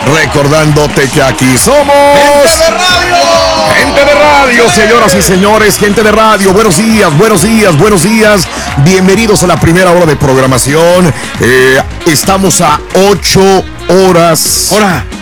Recordándote que aquí somos ¡Gente de radio! Gente de radio, señoras y señores, gente de radio. Buenos días, buenos días, buenos días. Bienvenidos a la primera hora de programación. Estamos a 8 horas.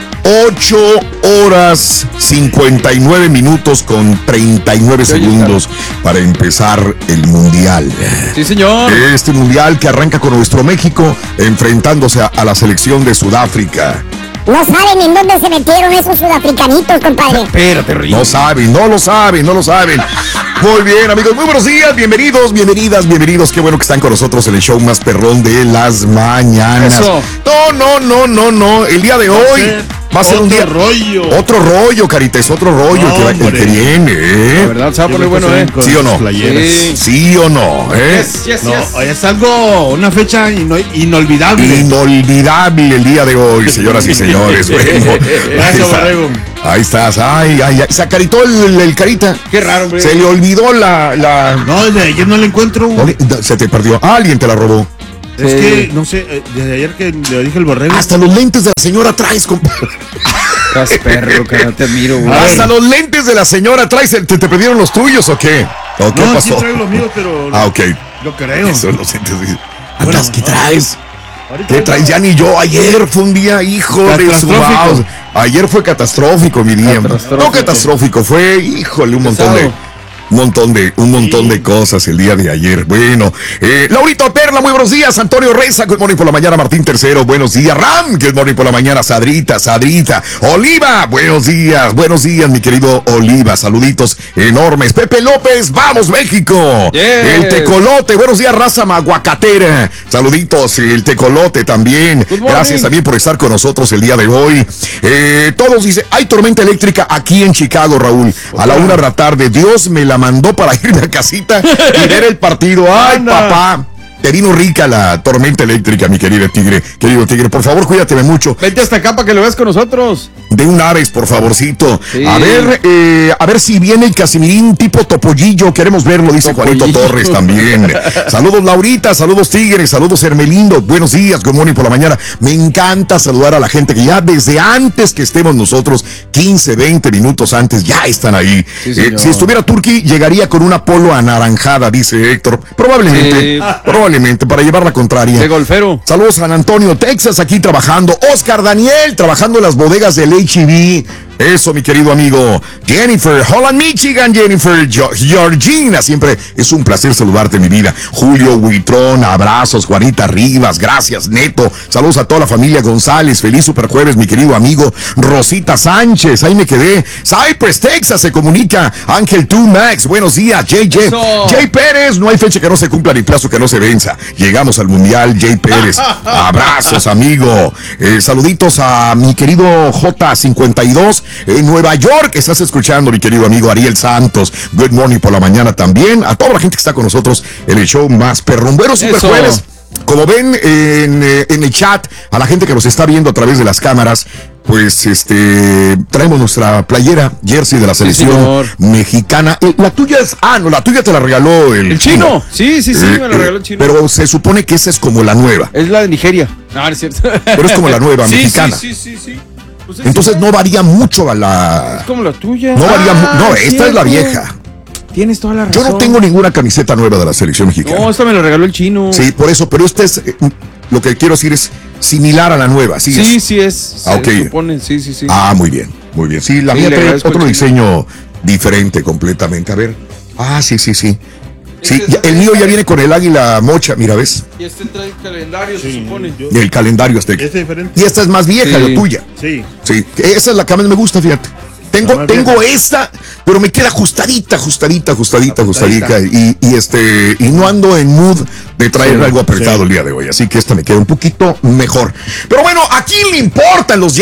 59 minutos con 39 segundos para empezar el mundial. Sí, señor. Este mundial que arranca con nuestro México enfrentándose a la selección de Sudáfrica. No saben en dónde se metieron esos sudafricanitos, compadre. Espérate, Rico. No lo saben. Muy bien, amigos, muy buenos días, bienvenidos. Qué bueno que están con nosotros en el show más perrón de las mañanas. Eso. No. El día de hoy va a ser un día. Otro rollo, Carita, es otro rollo el que viene, La verdad, se va a poner bueno, ¿Sí o no? Sí o no, Yes. Es algo, una fecha inolvidable. Inolvidable el día de hoy, señoras y señores. Bueno, Gracias, Borrego. ahí estás, ay, se acaritó el Carita. Qué raro, hombre. Se le olvidó la... No, desde ayer no la encuentro. Se te perdió. Alguien te la robó. Es que, no sé, desde ayer que le dije el Borrego. Hasta los lentes de la señora traes, compadre. Estás perro, cara, te admiro, güey. Hasta los lentes de la señora traes. ¿Te perdieron los tuyos o qué? ¿O qué No, pasó? sí traigo los míos, pero... Ok. Yo creo. Eso, los lentes. Bueno, ¿Qué traes? ahorita- ¿Qué traes? Ya ni yo. Ayer fue un día, hijo de su Catastrófico. mouse. Ayer fue catastrófico, mi día. Catastrófico. No catastrófico, fue, híjole, un montón de cosas el día de ayer. Bueno, Laurito Perla, muy buenos días. Antonio Reza, good morning por la mañana. Martín Tercero, buenos días. Ram, good morning por la mañana. Sadrita. Oliva, buenos días, mi querido Oliva. Saluditos enormes. Pepe López, vamos México. Yes. El Tecolote, buenos días, raza maguacatera. Saluditos, el Tecolote también. Good morning. Gracias también por estar con nosotros el día de hoy. Todos dicen, hay tormenta eléctrica aquí en Chicago, Raúl. A la 1 de la tarde, Dios me la mandó para irme a casita y ver el partido. Ay, papá. Te vino rica la tormenta eléctrica, mi querido Tigre. Por favor, cuídateme mucho. Vente hasta acá para que lo veas con nosotros. De un Ares, por favorcito. Sí. A ver si viene el Casimirín tipo Topollillo. Queremos verlo, dice Topollillo. Juanito Torres también. Saludos, Laurita. Saludos, Tigres. Saludos, Hermelindo. Buenos días, good morning por la mañana. Me encanta saludar a la gente que ya desde antes que estemos nosotros, 15, 20 minutos antes, ya están ahí. Sí, señor. Si estuviera Turki, llegaría con una polo anaranjada, dice Héctor. Probablemente, para llevar la contraria. De golfero. Saludos, San Antonio, Texas, aquí trabajando. Oscar Daniel, trabajando en las bodegas del H-E-B. Eso, mi querido amigo. Jennifer, Holland, Michigan, Jennifer, Georgina, siempre es un placer saludarte, mi vida. Julio Huitrón, abrazos, Juanita Rivas, gracias, Neto. Saludos a toda la familia González, feliz superjueves, mi querido amigo. Rosita Sánchez, ahí me quedé. Cypress, Texas, se comunica. Ángel Tú, Max, buenos días. JJ, Jay Pérez, no hay fecha que no se cumpla ni plazo que no se venza. Llegamos al Mundial, Jay Pérez. Abrazos, amigo. Saluditos a mi querido J52. En Nueva York, estás escuchando, mi querido amigo Ariel Santos. Good morning por la mañana también. A toda la gente que está con nosotros en el show más perrón. Bueno, super jueves. Como ven en el chat, a la gente que nos está viendo a través de las cámaras, pues traemos nuestra playera, jersey de la selección mexicana. La tuya es, la tuya te la regaló el chino. Sí, me la regaló el chino. Pero se supone que esa es como la nueva. Es la de Nigeria. No, es cierto. Pero es como la nueva, mexicana. Sí. Pues entonces no varía mucho a la... Es como la tuya. No varía no, esta es la vieja. Tienes toda la razón. Yo no tengo ninguna camiseta nueva de la selección mexicana. No, esta me la regaló el chino. Sí, por eso, pero esta es... lo que quiero decir es similar a la nueva. Sí, es. Okay. Supone, sí. Muy bien. Sí, la mía trae otro diseño diferente completamente. A ver. Sí. Sí, el mío ya viene con el águila mocha, mira, ¿ves? Y este trae calendario, se supone. Y el calendario azteca. Es diferente. Y esta es más vieja, la tuya. Sí. Sí, esa es la que más me gusta, fíjate. Tengo esta, pero me queda ajustadita. Y no ando en mood de traer algo apretado el día de hoy. Así que esta me queda un poquito mejor. Pero bueno, ¿a quién le importan los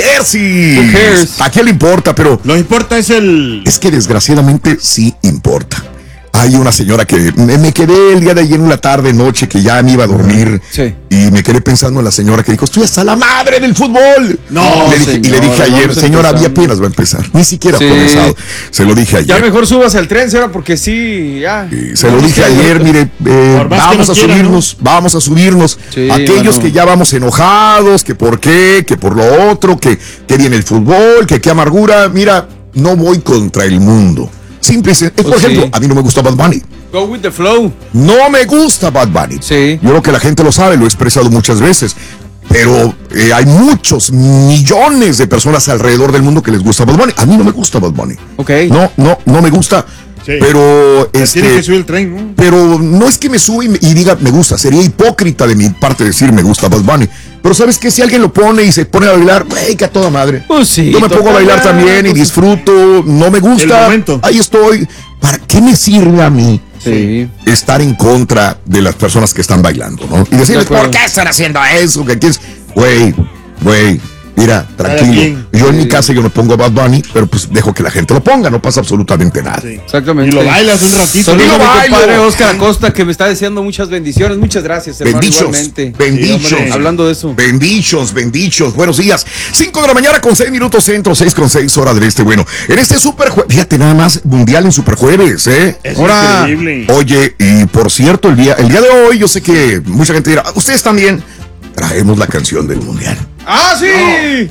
jerseys? ¿A quién le importa? Pero lo que importa es Es que desgraciadamente sí importa. hay una señora que me quedé el día de ayer en la tarde, noche, que ya me iba a dormir. Sí. Y me quedé pensando en la señora que dijo, estoy hasta la madre del fútbol. No, y le dije ayer, vamos señora, había empezando. apenas va a empezar. Ni siquiera Sí. ha comenzado. Se lo dije ayer. Ya mejor subas al tren, señora, porque sí, ya. Y se lo dije ayer, mire, Por más que vamos no a quiera, subirnos, vamos a subirnos. Sí, Aquellos bueno. que ya vamos enojados, que por qué, que por lo otro, que viene el fútbol, que qué amargura. Mira, no voy contra el mundo. Simple y sencillo. Por Pues ejemplo, sí. a mí no me gusta Bad Bunny. Go with the flow. No me gusta Bad Bunny. Sí. Yo creo que la gente lo sabe, lo he expresado muchas veces. Pero hay muchos, millones de personas alrededor del mundo que les gusta Bad Bunny. A mí no me gusta Bad Bunny. Ok. No me gusta. Sí. Pero Tiene que subir el tren, ¿no? pero no es que me suba y diga me gusta. Sería hipócrita de mi parte decir me gusta Bad Bunny. Pero ¿sabes qué? Si alguien lo pone y se pone a bailar, güey, que a toda madre. Pues sí. Yo me pongo a bailar también y disfruto. No me El gusta. momento. Ahí estoy. ¿Para qué me sirve a mí Sí. estar en contra de las personas que están bailando, ¿no? Y decirles, De acuerdo. ¿por qué están haciendo eso? ¿Qué quieres? Güey, mira, tranquilo. quien. Yo en mi casa yo no pongo Bad Bunny, pero pues dejo que la gente lo ponga, no pasa absolutamente nada. Sí. Exactamente. Y lo bailas un ratito. Saludos Y lo a mi bailo. compadre Oscar Acosta, que me está deseando muchas bendiciones. Muchas gracias, hermano. Benditions, Igualmente. benditions. Sí, hombre. Hablando de eso. Bendichos, buenos días. 5 de la mañana con 6 minutos centro, 6:06 hora del este. Bueno, en este super jueves, fíjate nada más, mundial en super jueves, ¿eh? Es Ahora, increíble. Oye, y por cierto, el día de hoy, yo sé que mucha gente dirá, ustedes también traemos la canción del mundial. ¡Ah, sí!